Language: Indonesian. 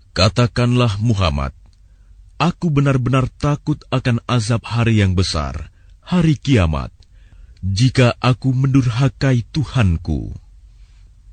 Katakanlah Muhammad, aku benar-benar takut akan azab hari yang besar, hari kiamat, jika aku mendurhakai Tuhanku.